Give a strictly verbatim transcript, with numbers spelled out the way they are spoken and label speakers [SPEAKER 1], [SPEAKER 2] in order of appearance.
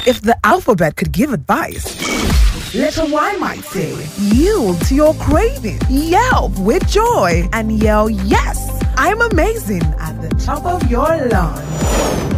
[SPEAKER 1] If the alphabet could give advice, Letter Y might say, yield to your craving, yelp with joy, and yell, yes, I'm amazing at the top of your lungs.